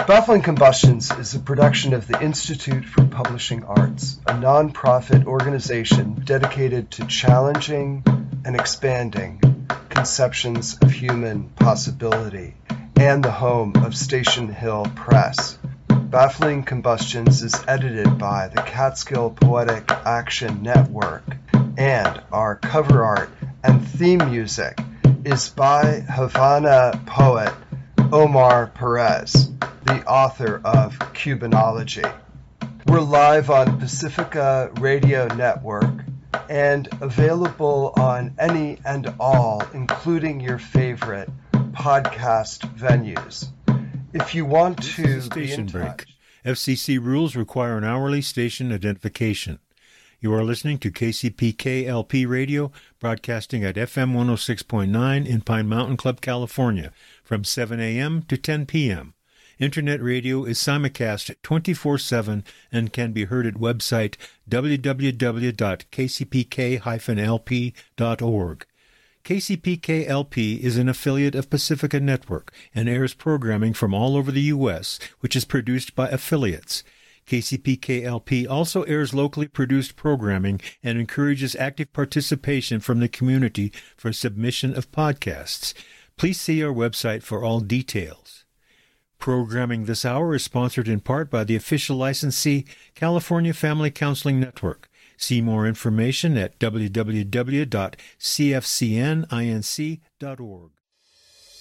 Baffling Combustions is a production of the Institute for Publishing Arts, a non-profit organization dedicated to challenging and expanding conceptions of human possibility, and the home of Station Hill Press. Baffling Combustions is edited by the Catskill Poetic Action Network, and our cover art and theme music is by Havana poet Omar Perez, the author of Cubanology. We're live on Pacifica Radio Network and available on any and all, including your favorite podcast venues. If you want to be in touch. FCC rules require an hourly station identification. You are listening to KCPK-LP Radio, broadcasting at FM 106.9 in Pine Mountain Club, California, from 7 a.m. to 10 p.m. Internet radio is simulcast 24/7 and can be heard at website www.kcpk-lp.org. KCPK-LP is an affiliate of Pacifica Network and airs programming from all over the U.S., which is produced by affiliates. KCPK-LP also airs locally produced programming and encourages active participation from the community for submission of podcasts. Please see our website for all details. Programming this hour is sponsored in part by the official licensee, California Family Counseling Network. See more information at www.cfcninc.org.